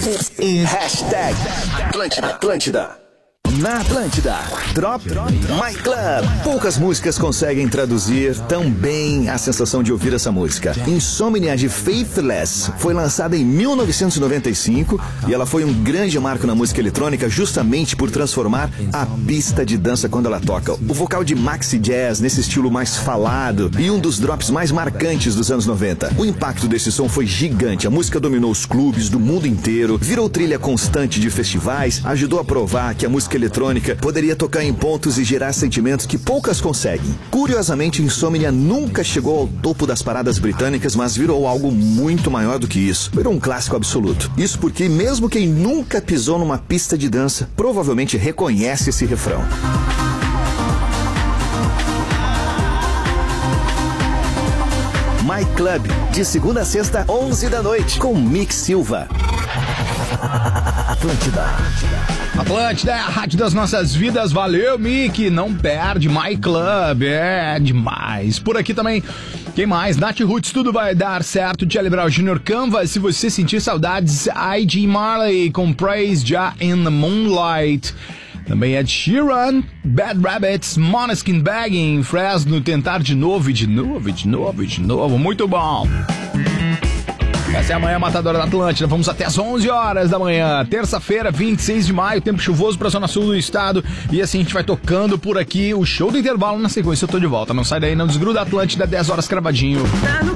Hashtag Atlântida. Na Atlântida, Drop My Club. Poucas músicas conseguem traduzir tão bem a sensação de ouvir essa música. Insomnia de Faithless foi lançada em 1995 e ela foi um grande marco na música eletrônica justamente por transformar a pista de dança quando ela toca. O vocal de maxi jazz nesse estilo mais falado e um dos drops mais marcantes dos anos 90. O impacto desse som foi gigante. A música dominou os clubes do mundo inteiro, virou trilha constante de festivais, ajudou a provar que a música eletrônica poderia tocar em pontos e gerar sentimentos que poucas conseguem. Curiosamente, Insomnia nunca chegou ao topo das paradas britânicas, mas virou algo muito maior do que isso. Virou um clássico absoluto. Isso porque mesmo quem nunca pisou numa pista de dança, provavelmente reconhece esse refrão. My Club, de segunda a sexta, 11 da noite, com Mick Silva. Atlântida é a rádio das nossas vidas. Valeu, Mick. Não perde. My Club. É demais. Por aqui também, quem mais? Nath Roots, tudo vai dar certo. Charlie Brown Jr. Canvas, se você sentir saudades. I.G. Marley com Praise Ja in the Moonlight. Também Ed Sheeran, Bad Rabbits, Måneskin Begging, Fresno, tentar de novo e de novo e de novo e de novo. Muito bom. Essa é a Manhã Matadora da Atlântida. Vamos até as 11 horas da manhã. Terça-feira, 26 de maio, tempo chuvoso para a zona sul do estado. E assim a gente vai tocando por aqui o show do intervalo. Na sequência eu tô de volta. Não sai daí, não desgruda. Atlântida, 10 horas cravadinho.